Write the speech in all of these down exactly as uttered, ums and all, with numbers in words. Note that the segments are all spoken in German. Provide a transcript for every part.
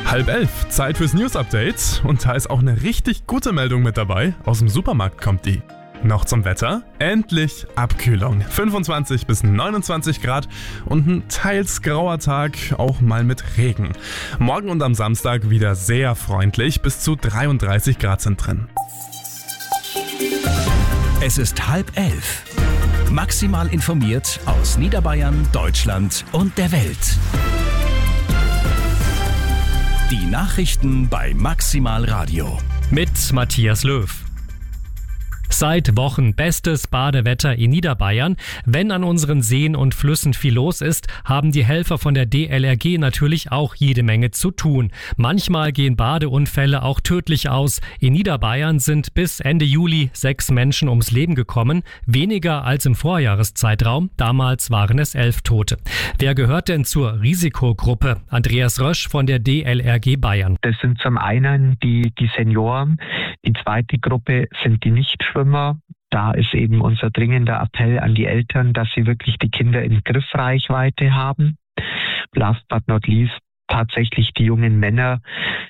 Halb elf, Zeit fürs News-Update. Und da ist auch eine richtig gute Meldung mit dabei. Aus dem Supermarkt kommt die. Noch zum Wetter. Endlich Abkühlung. fünfundzwanzig bis neunundzwanzig Grad und ein teils grauer Tag, auch mal mit Regen. Morgen und am Samstag wieder sehr freundlich, bis zu dreiunddreißig Grad sind drin. Es ist halb elf. Maximal informiert aus Niederbayern, Deutschland und der Welt. Die Nachrichten bei Maximal Radio. Mit Matthias Löw. Seit Wochen bestes Badewetter in Niederbayern. Wenn an unseren Seen und Flüssen viel los ist, haben die Helfer von der D L R G natürlich auch jede Menge zu tun. Manchmal gehen Badeunfälle auch tödlich aus. In Niederbayern sind bis Ende Juli sechs Menschen ums Leben gekommen. Weniger als im Vorjahreszeitraum. Damals waren es elf Tote. Wer gehört denn zur Risikogruppe? Andreas Rösch von der D L R G Bayern. Das sind zum einen die, die Senioren. Die zweite Gruppe sind die Nichtschwimmer. Da ist eben unser dringender Appell an die Eltern, dass sie wirklich die Kinder in Griffreichweite haben. Last but not least tatsächlich die jungen Männer.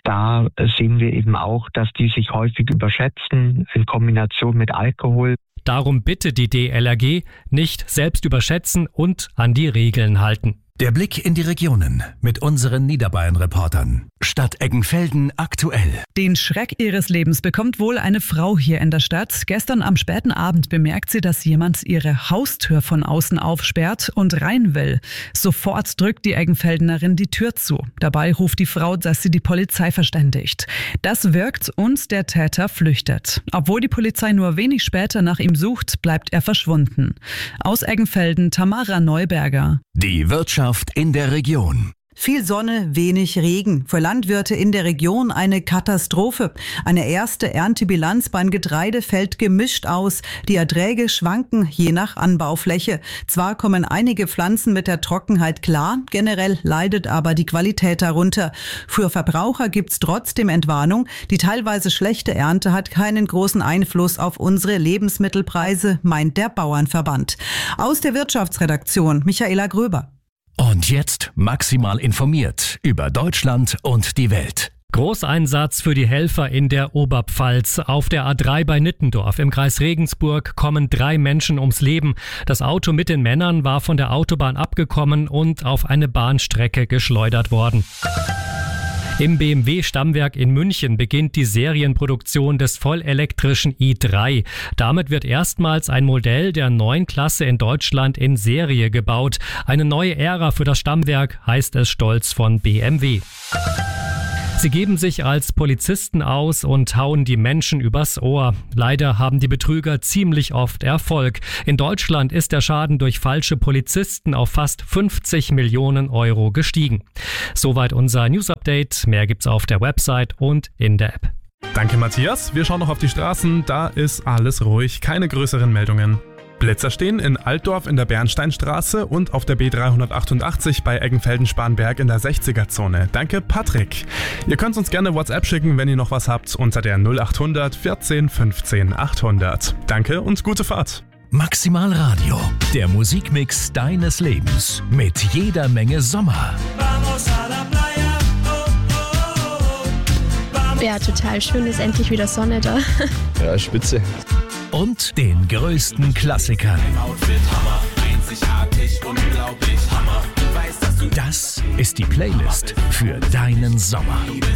Da sehen wir eben auch, dass die sich häufig überschätzen in Kombination mit Alkohol. Darum bitte die D L R G nicht selbst überschätzen und an die Regeln halten. Der Blick in die Regionen mit unseren Niederbayern-Reportern. Stadt Eggenfelden aktuell. Den Schreck ihres Lebens bekommt wohl eine Frau hier in der Stadt. Gestern am späten Abend bemerkt sie, dass jemand ihre Haustür von außen aufsperrt und rein will. Sofort drückt die Eggenfeldenerin die Tür zu. Dabei ruft die Frau, dass sie die Polizei verständigt. Das wirkt und der Täter flüchtet. Obwohl die Polizei nur wenig später nach ihm sucht, bleibt er verschwunden. Aus Eggenfelden Tamara Neuberger. Die Wirtschaft in der Region. Viel Sonne, wenig Regen. Für Landwirte in der Region eine Katastrophe. Eine erste Erntebilanz beim Getreide fällt gemischt aus. Die Erträge schwanken je nach Anbaufläche. Zwar kommen einige Pflanzen mit der Trockenheit klar, generell leidet aber die Qualität darunter. Für Verbraucher gibt's trotzdem Entwarnung. Die teilweise schlechte Ernte hat keinen großen Einfluss auf unsere Lebensmittelpreise, meint der Bauernverband. Aus der Wirtschaftsredaktion Michaela Gröber. Und jetzt maximal informiert über Deutschland und die Welt. Großeinsatz für die Helfer in der Oberpfalz. Auf der A drei bei Nittendorf im Kreis Regensburg kommen drei Menschen ums Leben. Das Auto mit den Männern war von der Autobahn abgekommen und auf eine Bahnstrecke geschleudert worden. Im B M W-Stammwerk in München beginnt die Serienproduktion des vollelektrischen i drei. Damit wird erstmals ein Modell der neuen Klasse in Deutschland in Serie gebaut. Eine neue Ära für das Stammwerk, heißt es stolz von B M W. Sie geben sich als Polizisten aus und hauen die Menschen übers Ohr. Leider haben die Betrüger ziemlich oft Erfolg. In Deutschland ist der Schaden durch falsche Polizisten auf fast fünfzig Millionen Euro gestiegen. Soweit unser News-Update. Mehr gibt's auf der Website und in der App. Danke, Matthias. Wir schauen noch auf die Straßen. Da ist alles ruhig. Keine größeren Meldungen. Blitzer stehen in Altdorf in der Bernsteinstraße und auf der B dreihundertachtundachtzig bei Eggenfelden-Spanberg in der sechziger-Zone. Danke, Patrick. Ihr könnt uns gerne WhatsApp schicken, wenn ihr noch was habt, unter der null achthundert vierzehn fünfzehn achthundert. Danke und gute Fahrt. Maximal Radio, der Musikmix deines Lebens mit jeder Menge Sommer. Ja, total schön, ist endlich wieder Sonne da. Ja, spitze. Und den größten Klassikern. Das ist die Playlist für deinen Sommer.